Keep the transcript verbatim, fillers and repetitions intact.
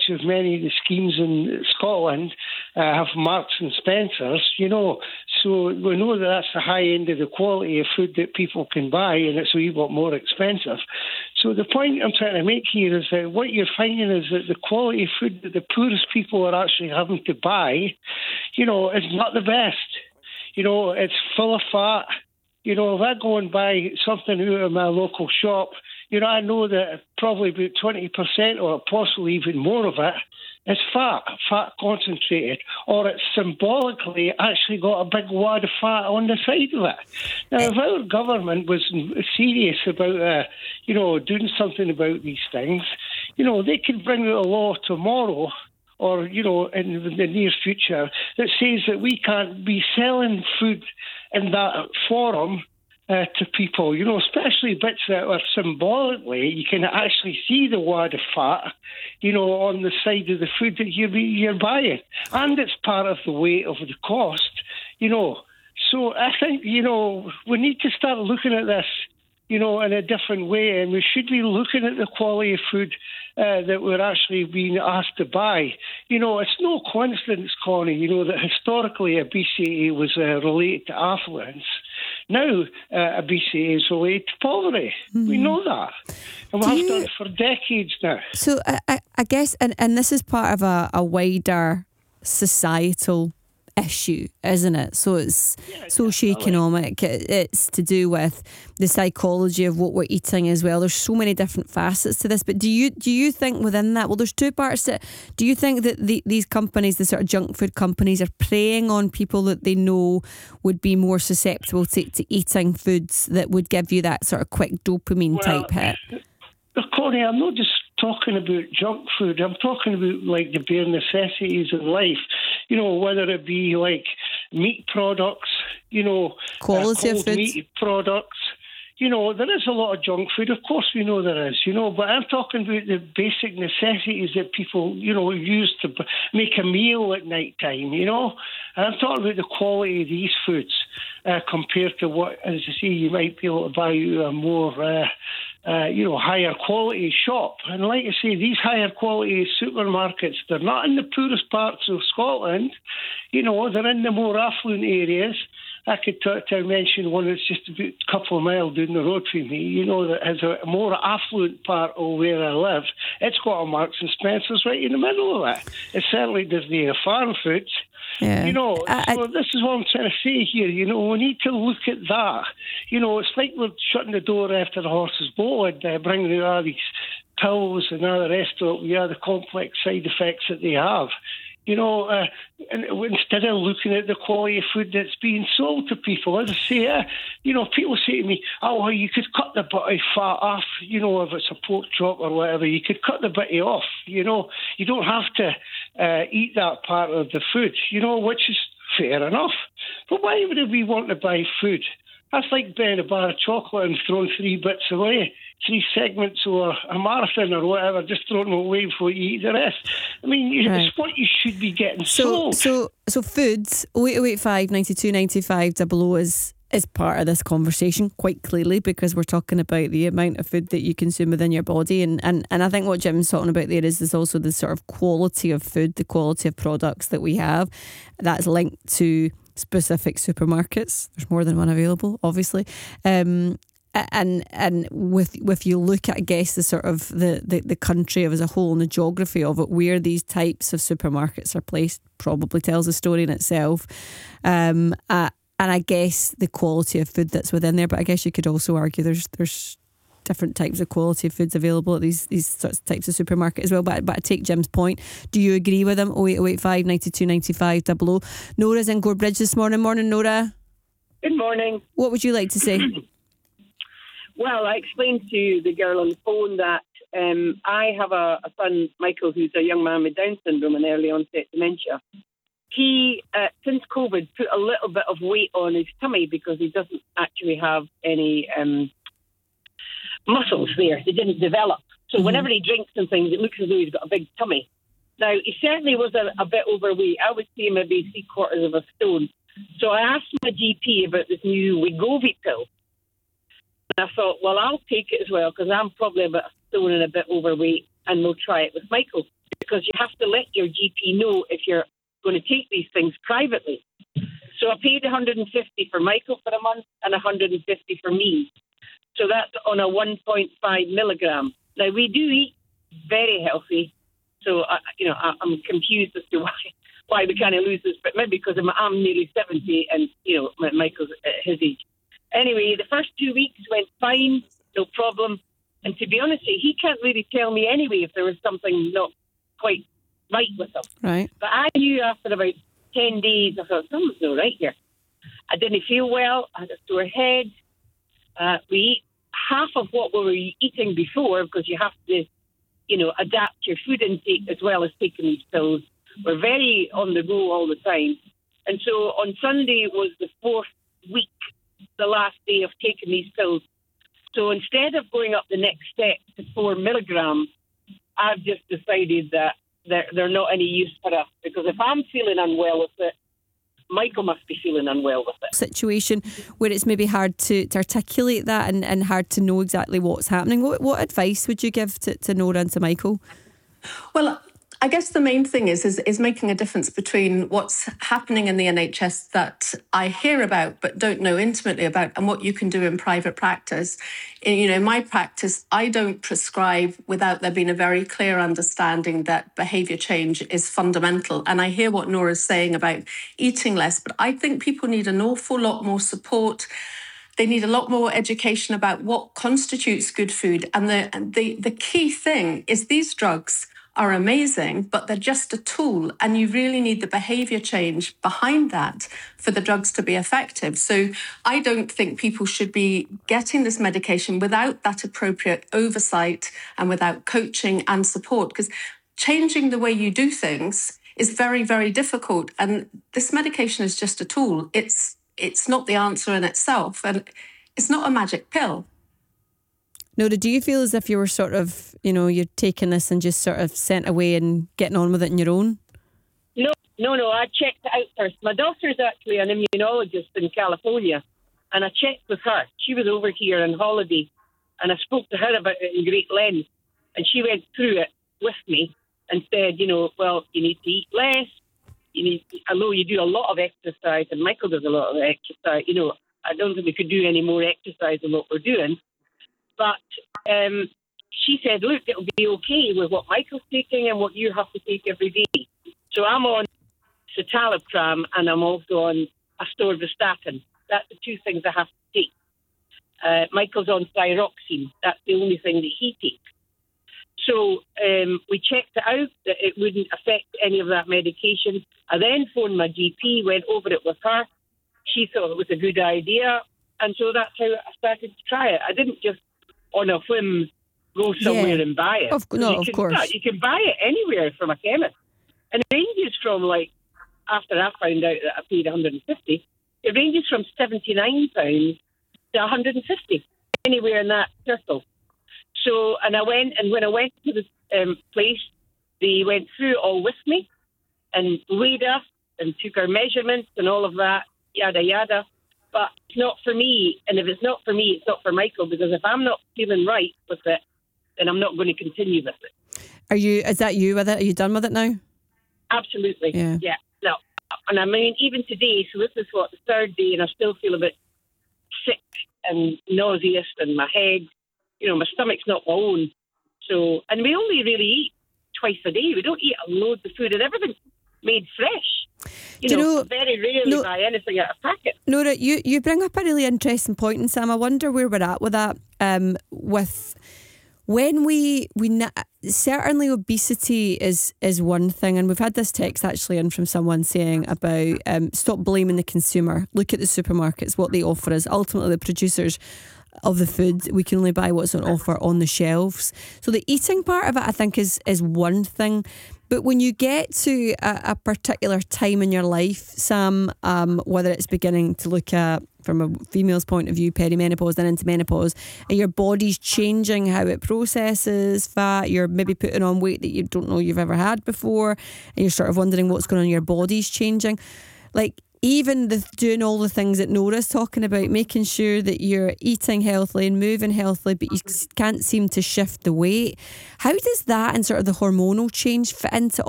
much as many of the schemes in Scotland uh, have Marks and Spencers, you know. So we know that that's the high end of the quality of food that people can buy, and it's a wee bit more expensive. So the point I'm trying to make here is that what you're finding is that the quality of food that the poorest people are actually having to buy, you know, is not the best. You know, it's full of fat. You know, if I go and buy something out of my local shop, you know, I know that probably about twenty percent or possibly even more of it is fat, fat concentrated, or it's symbolically actually got a big wad of fat on the side of it. Now, if our government was serious about, uh, you know, doing something about these things, you know, they could bring out a law tomorrow or, you know, in the near future that says that we can't be selling food in that forum uh, to people, you know, especially bits that are symbolically, you can actually see the wad of fat, you know, on the side of the food that you're, you're buying. And it's part of the weight of the cost, you know. So I think, you know, we need to start looking at this, you know, in a different way, and we should be looking at the quality of food uh, that we're actually being asked to buy. You know, it's no coincidence, Connie, you know, that historically obesity was uh, related to affluence. Now uh, obesity is related to poverty. Mm-hmm. We know that. And we have you, done it for decades now. So I, I guess, and, and this is part of a, a wider societal issue, isn't it? So it's yeah, socio-economic. It's to do with the psychology of what we're eating as well. There's so many different facets to this. But do you do you think within that? Well, there's two parts to it. Do you think that the, these companies, the sort of junk food companies, are preying on people that they know would be more susceptible to, to eating foods that would give you that sort of quick dopamine well, type hit? Connie, I'm not just talking about junk food. I'm talking about like the bare necessities of life. You know, whether it be like meat products, you know, quality uh, cold of food. meat products. You know, there is a lot of junk food. Of course we know there is, you know, but I'm talking about the basic necessities that people, you know, use to make a meal at night time, you know. And I'm talking about the quality of these foods uh, compared to what, as I say, you might be able to buy a more, uh, uh, you know, higher quality shop. And like I say, these higher quality supermarkets, they're not in the poorest parts of Scotland. You know, they're in the more affluent areas. I could t- to mention one that's just about a couple of miles down the road from me, you know, that has a more affluent part of where I live. It's got a Marks and Spencer's right in the middle of it. It certainly doesn't have farm foods. Yeah. You know, I, so this is what I'm trying to say here. You know, we need to look at that. You know, it's like we're shutting the door after the horse's bolted, uh, bringing out all these pills and all the rest of it, yeah, the complex side effects that they have. You know, uh, and instead of looking at the quality of food that's being sold to people, as I say, uh, you know, people say to me, oh, well, you could cut the butty fat off, you know, if it's a pork chop or whatever, you could cut the butty off, you know. You don't have to uh, eat that part of the food, you know, which is fair enough. But why would we want to buy food? That's like buying a bar of chocolate and throwing three bits away. Three segments or a marathon or whatever, just throwing them away before you eat the rest. I mean, right. It's what you should be getting so, sold. So, so foods, oh eight oh eight five, nine two nine five, double oh is, is part of this conversation, quite clearly, because we're talking about the amount of food that you consume within your body. And, and, and I think what Jim's talking about there is, is also the sort of quality of food, the quality of products that we have. That's linked to specific supermarkets. There's more than one available, obviously. Um, And and with if you look at, I guess, the sort of the, the, the country as a whole and the geography of it, where these types of supermarkets are placed, probably tells a story in itself. Um, uh, and I guess the quality of food that's within there. But I guess you could also argue there's there's different types of quality of foods available at these these sorts of types of supermarket as well. But but I take Jim's point. Do you agree with him? oh eight oh eight five, nine two nine five, double oh. Nora's in Gorebridge this morning. Morning, Nora. Good morning. What would you like to say? Well, I explained to the girl on the phone that um, I have a, a son, Michael, who's a young man with Down syndrome and early onset dementia. He, uh, since COVID, put a little bit of weight on his tummy because he doesn't actually have any um, muscles there. They didn't develop. So mm-hmm. whenever he drinks and things, it looks as though he's got a big tummy. Now, he certainly was a, a bit overweight. I would say maybe three quarters of a stone. So I asked my G P about this new Wegovy pill. And I thought, well, I'll take it as well because I'm probably about a stone and a bit overweight, and we'll try it with Michael. because you have to let your G P know if you're going to take these things privately. So I paid one hundred fifty for Michael for a month and one hundred fifty for me. So that's on a one point five milligram. Now, we do eat very healthy. So, I, you know, I, I'm confused as to why why we kind of lose this, but maybe because I'm, I'm nearly seventy and, you know, Michael's at his age. Anyway, the first two weeks went fine, no problem. And to be honest, he can't really tell me anyway if there was something not quite right with him. Right. But I knew after about ten days, I thought, something's not right here. I didn't feel well. I had a sore head. Uh, we eat half of what we were eating before because you have to, you know, adapt your food intake as well as taking these pills. We're very on the go all the time. And so on Sunday was the fourth week, the last day of taking these pills. So instead of going up the next step to four milligrams, I've just decided that they're, they're not any use for us, because if I'm feeling unwell with it, Michael must be feeling unwell with it. Situation where it's maybe hard to, to articulate that and, and hard to know exactly what's happening. What, what advice would you give to, to Nora and to Michael? Well, I guess the main thing is, is is making a difference between what's happening in the N H S that I hear about but don't know intimately about, and what you can do in private practice. In, you know, in my practice, I don't prescribe without there being a very clear understanding that behaviour change is fundamental. And I hear what Nora's saying about eating less, but I think people need an awful lot more support. They need a lot more education about what constitutes good food. And the the, the key thing is these drugs are amazing, but they're just a tool, and you really need the behaviour change behind that for the drugs to be effective. So I don't think people should be getting this medication without that appropriate oversight and without coaching and support, because changing the way you do things is very, very difficult. And this medication is just a tool. It's it's not the answer in itself, and it's not a magic pill. Nora, do you feel as if you were sort of, you know, you're taking this and just sort of sent away and getting on with it on your own? No, no, no. I checked it out first. My daughter's actually an immunologist in California, and I checked with her. She was over here on holiday, and I spoke to her about it in great length, and she went through it with me and said, you know, well, you need to eat less. You need, to, although you do a lot of exercise, and Michael does a lot of exercise, you know, I don't think we could do any more exercise than what we're doing. But um, she said, look, it'll be okay with what Michael's taking and what you have to take every day. So I'm on citalopram and I'm also on atorvastatin. That's the two things I have to take. Uh, Michael's on thyroxine. That's the only thing that he takes. So um, we checked it out that it wouldn't affect any of that medication. I then phoned my G P, went over it with her. She thought it was a good idea. And so that's how I started to try it. I didn't just on a whim go somewhere yeah. and buy it. Of, no, of course. Start, you can buy it anywhere from a chemist. And it ranges from, like, after I found out that I paid one hundred fifty, it ranges from seventy-nine pounds to one hundred fifty, anywhere in that circle. So, and I went, and when I went to the um, place, they went through it all with me and weighed us and took our measurements and all of that, yada, yada. But it's not for me, and if it's not for me, it's not for Michael, because if I'm not feeling right with it, then I'm not going to continue with it. Are you, is that you with it? Are you done with it now? Absolutely. Yeah. Yeah. No. And I mean, even today, so this is what, the third day, and I still feel a bit sick and nauseous, and my head, you know, my stomach's not my own. So, and we only really eat twice a day. We don't eat loads of food, and everything's made fresh. You, Do know, you know, very rarely no, buy anything out of packet. Nora, you, you bring up a really interesting point, and Sam, I wonder where we're at with that. Um, with when we we na- certainly obesity is is one thing, and we've had this text actually in from someone saying about um, stop blaming the consumer. Look at the supermarkets, what they offer us. Ultimately, the producers of the food, we can only buy what's on offer on the shelves. So the eating part of it, I think, is is one thing. But when you get to a, a particular time in your life, Sam, um, whether it's beginning to look at, from a female's point of view, perimenopause, then into menopause, and your body's changing how it processes fat, you're maybe putting on weight that you don't know you've ever had before, and you're sort of wondering what's going on, your body's changing. Like, even the doing all the things that Nora's talking about, making sure that you're eating healthily and moving healthily, but you can't seem to shift the weight. How does that and sort of the hormonal change fit into